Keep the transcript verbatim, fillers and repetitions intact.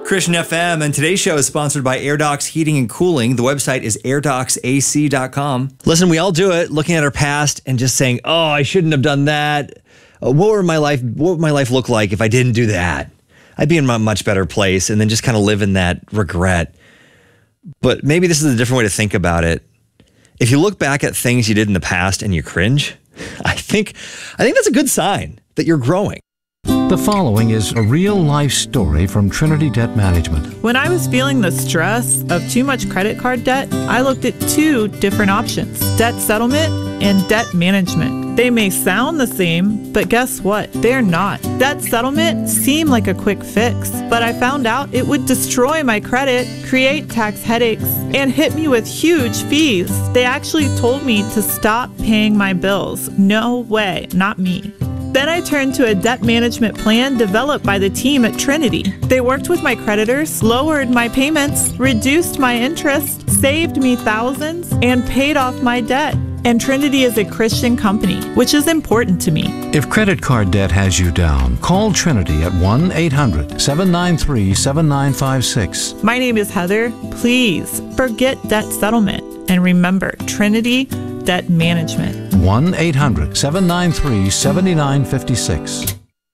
Christian F M, and today's show is sponsored by AirDocs Heating and Cooling. The website is air docs a c dot com. Listen, we all do it, looking at our past and just saying, oh, I shouldn't have done that. Uh, what would my life, what would my life look like if I didn't do that? I'd be in a much better place, and then just kind of live in that regret. But maybe this is a different way to think about it. If you look back at things you did in the past and you cringe, I think, I think that's a good sign that you're growing. The following is a real-life story from Trinity Debt Management. When I was feeling the stress of too much credit card debt, I looked at two different options: debt settlement and debt management. They may sound the same, but guess what? They're not. Debt settlement seemed like a quick fix, but I found out it would destroy my credit, create tax headaches, and hit me with huge fees. They actually told me to stop paying my bills. No way, not me. Then I turned to a debt management plan developed by the team at Trinity. They worked with my creditors, lowered my payments, reduced my interest, saved me thousands, and paid off my debt. And Trinity is a Christian company, which is important to me. If credit card debt has you down, call Trinity at one eight hundred, seven nine three, seven nine five six. My name is Heather. Please forget debt settlement and remember Trinity Debt Management. one eight hundred, seven nine three, seven nine five six.